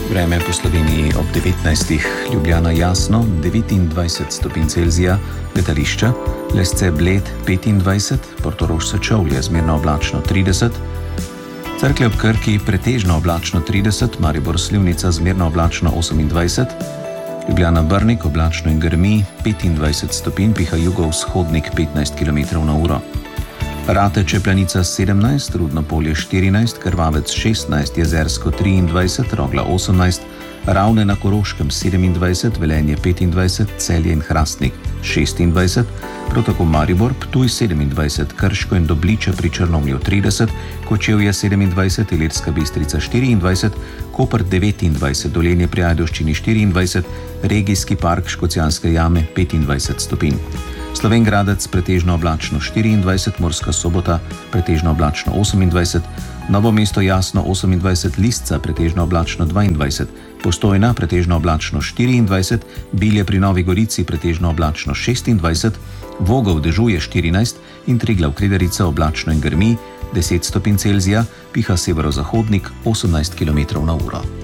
Vreme po Sloveniji ob 19. Ljubljana jasno, 29 stopinj Celzija, letališča, Lesce Bled 25, Portorož Sečovlje zmerno oblačno 30, Cerklje ob Krki pretežno oblačno 30, Maribor Slivnica zmerno oblačno 28, Ljubljana Brnik oblačno in grmi 25 stopinj, piha jugovzhodnik 15 km/h. Rateče Planica 17, Rudno Polje 14, Krvavec 16, Jezersko 23, Rogla 18, Ravne na Koroškem 27, Velenje 25, Celje in Hrastnik 26, prav tako Maribor, Ptuj 27, Krško in Dobliče pri Črnomlju 30, Kočevje 27, Ilirska Bistrica 24, Koper 29, Dolenje pri Ajdovščini 24, Regijski park Škocjanske jame 25 stopinj. Slovenj Gradec pretežno oblačno 24, Murska Sobota pretežno oblačno 28, Novo mesto jasno 28, Lisca pretežno oblačno 22, Postojna pretežno oblačno 24, Bilje pri Novi Gorici pretežno oblačno 26, Vogov dežuje 14 in Triglav Krederica oblačno in grmi 10 stopinj Celzija, piha severozahodnik 18 km/h.